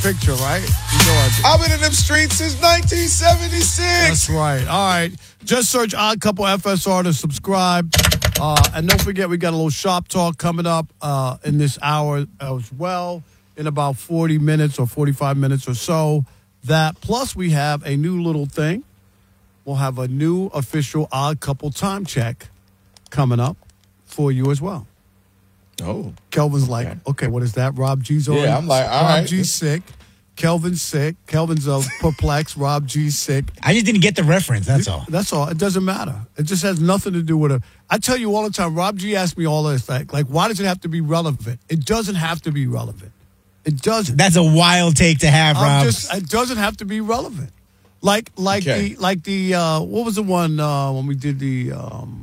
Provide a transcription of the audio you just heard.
picture, right? You know I do. I've been in them streets since 1976. That's right. All right. Just search Odd Couple FSR to subscribe. And don't forget, we got a little shop talk coming up in this hour as well, in about 40 minutes or 45 minutes or so. That plus we have a new little thing. We'll have a new official Odd Couple time check coming up for you as well. Oh. Kelvin's like, okay, what is that? Rob G's on. Yeah, I'm like, all Rob right. G's sick. Kelvin's sick. Kelvin's perplexed. Rob G's sick. I just didn't get the reference, that's all. That's all. It doesn't matter. It just has nothing to do with it. I tell you all the time, Rob G asks me all this, like, why does it have to be relevant? It doesn't have to be relevant. It doesn't. That's a wild take to have, Rob. It doesn't have to be relevant. Like Okay. the what was the one when we did the